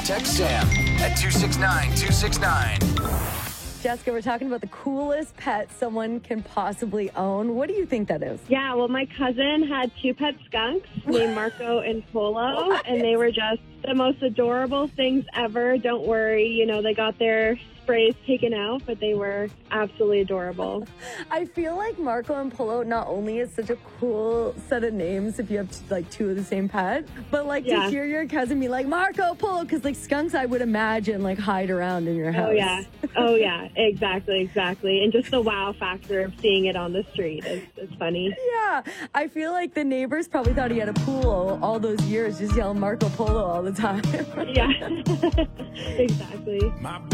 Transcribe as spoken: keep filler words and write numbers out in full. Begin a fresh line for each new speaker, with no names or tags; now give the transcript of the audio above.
Text Sam at two six nine two six nine.
Jessica, we're talking about the coolest pet someone can possibly own. What do you think that is?
Yeah, well, my cousin had two pet skunks named Marco and Polo, what? And they were just the most adorable things ever. Don't worry, you know, they got their sprays taken out, but they were absolutely adorable.
I feel like Marco and Polo not only is such a cool set of names if you have like two of the same pet, but like yeah. to hear your cousin be like Marco, Polo, because like skunks I would imagine like hide around in your house.
Oh yeah, oh yeah, exactly, exactly. And just the wow factor of seeing it on the street is it's funny.
Yeah, I feel like the neighbors probably thought he had a pool all those years, just yelling Marco Polo all the time.
Yeah, exactly.